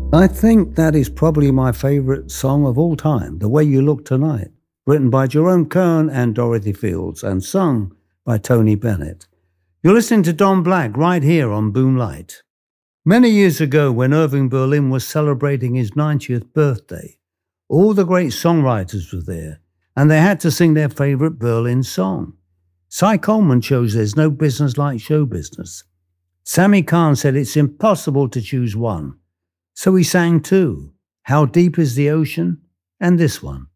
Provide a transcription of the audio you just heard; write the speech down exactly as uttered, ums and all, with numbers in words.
I think that is probably my favourite song of all time, The Way You Look Tonight, written by Jerome Kern and Dorothy Fields and sung by Tony Bennett. You're listening to Don Black right here on Boomlight. Many years ago, when Irving Berlin was celebrating his ninetieth birthday, all the great songwriters were there, and they had to sing their favourite Berlin song. Cy Coleman chose There's No Business Like Show Business. Sammy Kahn said it's impossible to choose one. So he sang two, How Deep is the Ocean, and this one.